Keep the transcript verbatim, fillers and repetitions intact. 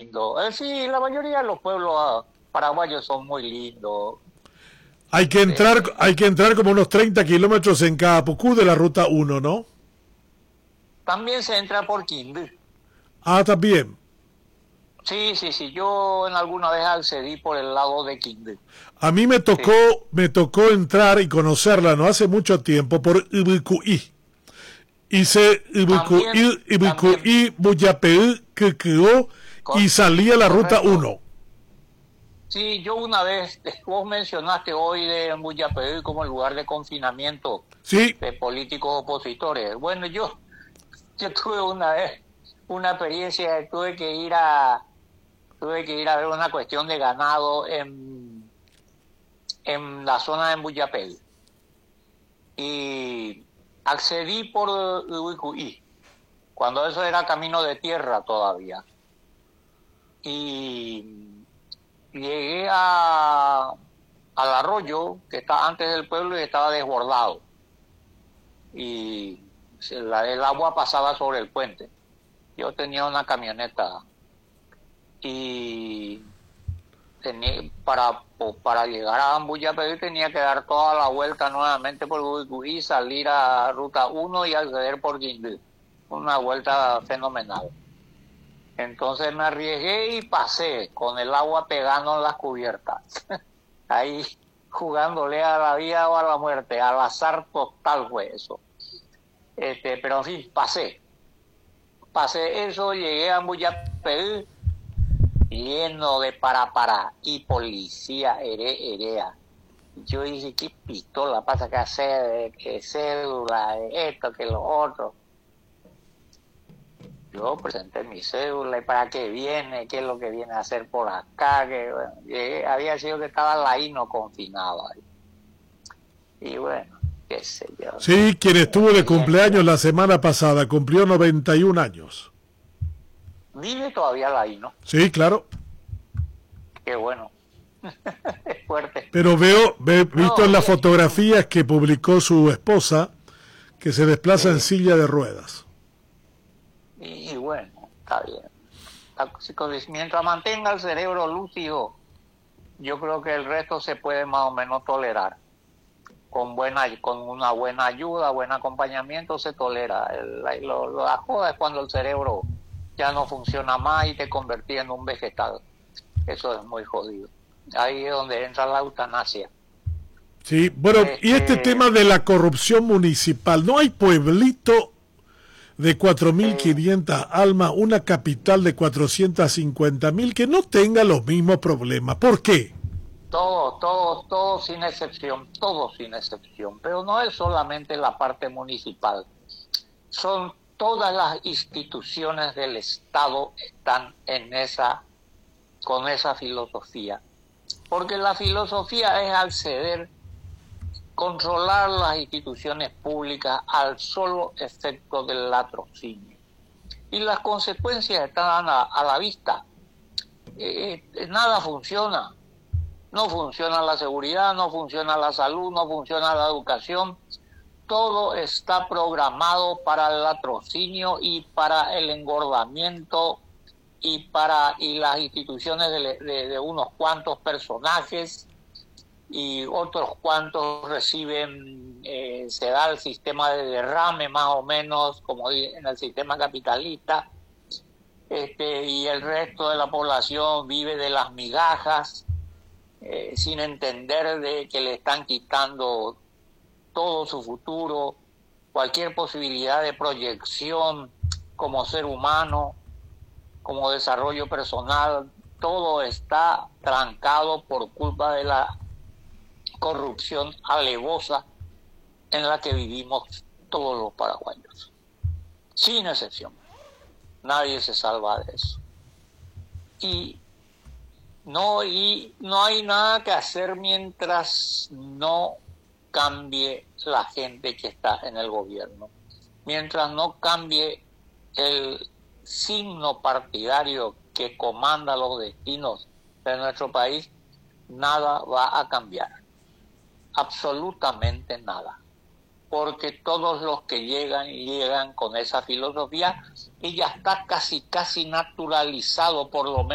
lindo. Eh, sí, la mayoría de los pueblos ah, paraguayos son muy lindos. Hay que entrar, Eh, hay que entrar como unos treinta kilómetros en Caapucú de la ruta uno, ¿no? también se entra por Quindú. Ah, también. Sí, sí, sí, yo en alguna vez accedí por el lado de Quindú. A mí me tocó, Sí. me tocó entrar y conocerla no hace mucho tiempo por Ibicuí. Hice También, Ibicuí, también, Ibicuí, Buyapeú, Quequeó y cor- salí a la ruta correcto. uno. Sí, yo una vez, vos mencionaste hoy de Muyapey como el lugar de confinamiento Sí, de políticos opositores. Bueno, yo, yo tuve una vez una experiencia, tuve que ir a, tuve que ir a ver una cuestión de ganado en, en la zona de Muyapey. Y accedí por Ubicuí, cuando eso era camino de tierra todavía. Y llegué a, al arroyo que está antes del pueblo y estaba desbordado. Y se- la- el agua pasaba sobre el puente. Yo tenía una camioneta y tenía, para, po- para llegar a Ambuyapé tenía que dar toda la vuelta nuevamente por Ubicuí, salir a Ruta uno y acceder por Guindú. Una vuelta fenomenal. Entonces me arriesgué y pasé con el agua pegando en las cubiertas. Ahí jugándole a la vida o a la muerte, al azar total fue eso. Este, pero en fin, pasé. Pasé eso, llegué a Muyapé lleno de para para y policía ere, erea. Yo dije, ¿qué pistola pasa que hacer? ¿Qué cédula? ¿Esto? ¿Qué lo otro? Yo presenté mi cédula y para qué viene, qué es lo que viene a hacer por acá, que bueno, llegué, había sido que estaba la INO confinado ahí. Y bueno, qué sé yo, sí, quien estuvo de cumpleaños experiencia. la semana pasada, cumplió noventa y un años. Vive todavía la INO, Sí, claro. qué bueno, es fuerte. Pero veo, ve- visto No, en las y, fotografías que publicó su esposa, que se desplaza en sí, silla de ruedas. y, y bueno, está bien. Mientras mantenga el cerebro lúcido, yo creo que el resto se puede más o menos tolerar. Con buena, con una buena ayuda, buen acompañamiento se tolera. El, la, lo, lo, la joda es cuando el cerebro ya no funciona más y te convertís en un vegetal. Eso es muy jodido. Ahí es donde entra la eutanasia. Sí, bueno, y este Este, tema de la corrupción municipal, ¿no hay pueblito de cuatro mil eh, quinientas almas, una capital de cuatrocientos cincuenta mil que no tenga los mismos problemas? ¿Por qué? todo, todo, todo sin excepción, todo sin excepción. Pero no es solamente la parte municipal. Son todas las instituciones del Estado están en esa, con esa filosofía. Porque la filosofía es acceder, controlar las instituciones públicas al solo efecto del latrocinio. Y las consecuencias están a, a la vista. Eh, eh, nada funciona. No funciona la seguridad, no funciona la salud, no funciona la educación. Todo está programado para el latrocinio y para el engordamiento y para y las instituciones de, de, de unos cuantos personajes y otros cuantos reciben, eh, se da el sistema de derrame más o menos como en el sistema capitalista, este, y el resto de la población vive de las migajas, eh, sin entender de que le están quitando todo su futuro, cualquier posibilidad de proyección como ser humano, como desarrollo personal, todo está trancado por culpa de la corrupción alevosa en la que vivimos todos los paraguayos, sin excepción. Nadie se salva de eso. Y no, y no hay nada que hacer mientras no cambie la gente que está en el gobierno. Mientras no cambie el signo partidario que comanda los destinos de nuestro país, nada va a cambiar. Absolutamente nada. Porque todos los que llegan, llegan con esa filosofía y ya está casi, casi naturalizado, por lo menos